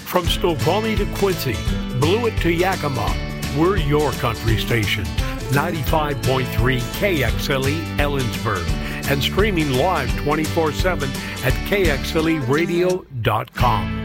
From Snoqualmie to Quincy, Blewett to Yakima, we're your country station. 95.3 KXLE Ellensburg and streaming live 24/7 at KXLEradio.com.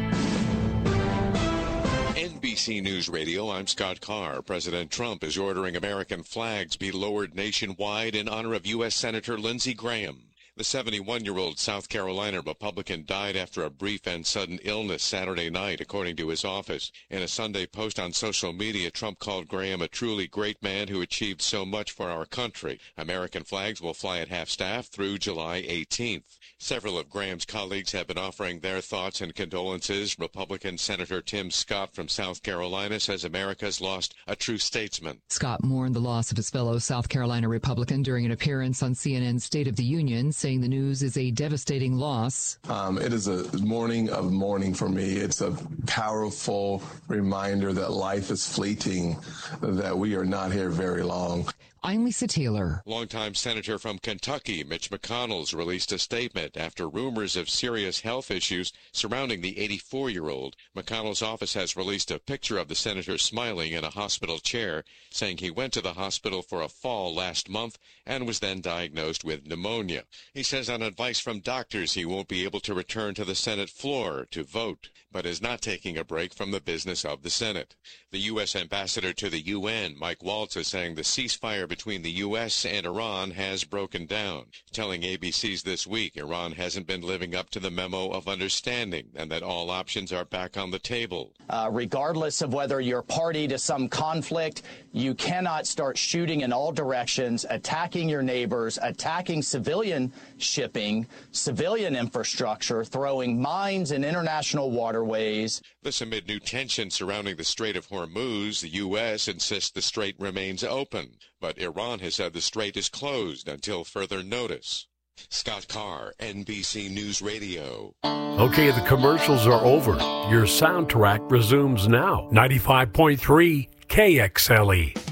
NBC News Radio, I'm Scott Carr. President Trump is ordering American flags be lowered nationwide in honor of U.S. Senator Lindsey Graham. The 71-year-old South Carolina Republican died after a brief and sudden illness Saturday night, according to his office. In a Sunday post on social media, Trump called Graham a truly great man who achieved so much for our country. American flags will fly at half-staff through July 18th. Several of Graham's colleagues have been offering their thoughts and condolences. Republican Senator Tim Scott from South Carolina says America's lost a true statesman. Scott mourned the loss of his fellow South Carolina Republican during an appearance on CNN's State of the Union, saying the news is a devastating loss. It is a morning of mourning for me. It's a powerful reminder that life is fleeting, that we are not here very long. I'm Lisa Taylor. Longtime Senator from Kentucky, Mitch McConnell's released a statement after rumors of serious health issues surrounding the 84-year-old. McConnell's office has released a picture of the senator smiling in a hospital chair, saying he went to the hospital for a fall last month and was then diagnosed with pneumonia. He says on advice from doctors he won't be able to return to the Senate floor to vote, but is not taking a break from the business of the Senate. The U.S. ambassador to the UN, Mike Waltz, is saying the ceasefire between the U.S. and Iran has broken down, telling ABC's This Week Iran hasn't been living up to the memo of understanding and that all options are back on the table. Regardless of whether you're party to some conflict, you cannot start shooting in all directions, attacking your neighbors, attacking civilian shipping, civilian infrastructure, throwing mines in international waterways. This amid new tension surrounding the Strait of Hormuz. The U.S. insists the strait remains open, but Iran has said the strait is closed until further notice. Scott Carr, NBC News Radio. Okay, the commercials are over. Your soundtrack resumes now. 95.3 KXLE.